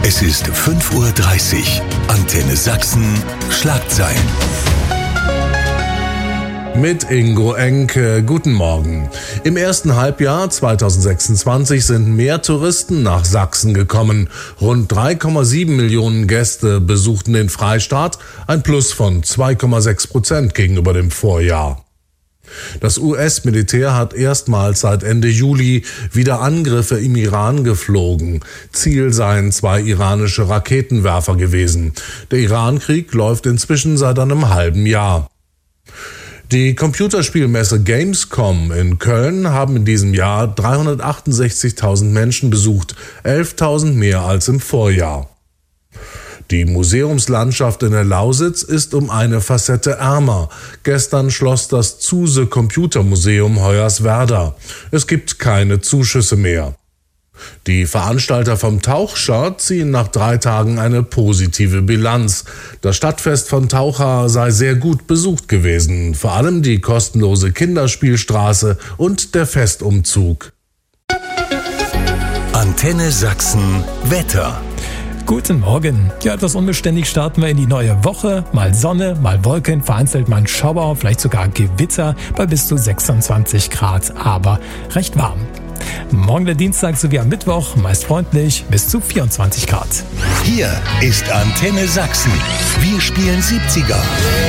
Es ist 5:30 Uhr. Antenne Sachsen, Schlagzeilen. Mit Ingo Enke, guten Morgen. Im ersten Halbjahr 2026 sind mehr Touristen nach Sachsen gekommen. Rund 3,7 Millionen Gäste besuchten den Freistaat, ein Plus von 2,6% gegenüber dem Vorjahr. Das US-Militär hat erstmals seit Ende Juli wieder Angriffe im Iran geflogen. Ziel seien 2 iranische Raketenwerfer gewesen. Der Iran-Krieg läuft inzwischen seit einem halben Jahr. Die Computerspielmesse Gamescom in Köln haben in diesem Jahr 368.000 Menschen besucht, 11.000 mehr als im Vorjahr. Die Museumslandschaft in der Lausitz ist um eine Facette ärmer. Gestern schloss das Zuse Computermuseum Hoyerswerda. Es gibt keine Zuschüsse mehr. Die Veranstalter vom Tauchschar ziehen nach 3 Tagen eine positive Bilanz. Das Stadtfest von Taucha sei sehr gut besucht gewesen, vor allem die kostenlose Kinderspielstraße und der Festumzug. Antenne Sachsen Wetter. Guten Morgen. Ja, etwas unbeständig starten wir in die neue Woche. Mal Sonne, mal Wolken, vereinzelt mal ein Schauer, vielleicht sogar Gewitter bei bis zu 26 Grad, aber recht warm. Morgen der Dienstag sowie am Mittwoch meist freundlich bis zu 24 Grad. Hier ist Antenne Sachsen. Wir spielen 70er.